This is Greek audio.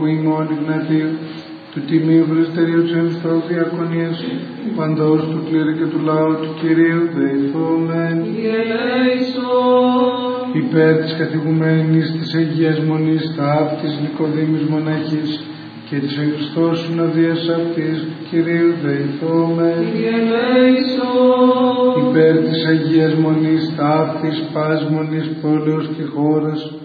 που ημών Ιγνατίου, του Τιμίου Χρυστερίου της Ενστρόου Διακονίας, παντός του κλήρου και του λαού του Κυρίου δεηθούμεν. Υπέρ της καθηγουμένης της Αγίας Μονής ταύτης Νικοδήμης Μοναχής και της Χριστός συνοδείας αυτής του Κυρίου δεηθούμεν. Υπέρ της Αγίας Μονής ταύτης πας Μονής πόλεως και χώρας